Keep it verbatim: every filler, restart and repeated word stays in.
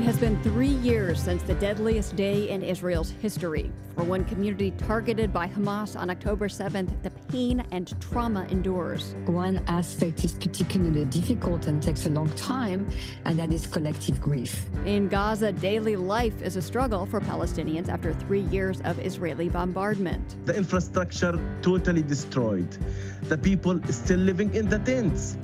has been three years since the deadliest day in Israel's history. For one community targeted by Hamas on October seventh, the pain and trauma endures. One aspect is particularly difficult and takes a long time, and that is collective grief. In Gaza, daily life is a struggle for Palestinians after three years of Israeli bombardment. The infrastructure totally destroyed. The people still living in the tents.